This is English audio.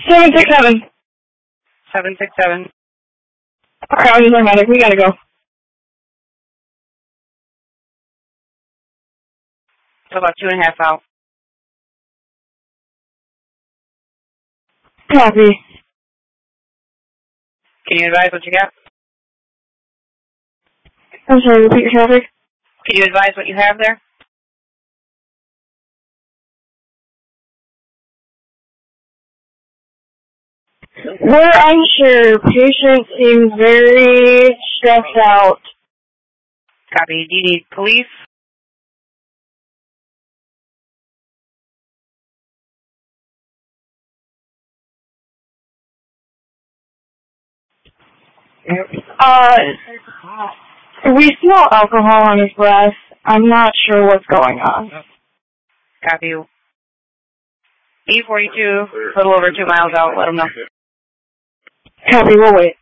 767. 767. Alright, I'll use our medic. We gotta go. So about 2.5 out. Copy. Can you advise what you got? I'm sorry, repeat your traffic. Can you advise what you have there? We're unsure. Patient seems very stressed out. Copy. Do you need police? We smell alcohol on his breath. I'm not sure what's going on. Copy. E42, a little over 2 miles out. Let them know. Copy, we'll wait.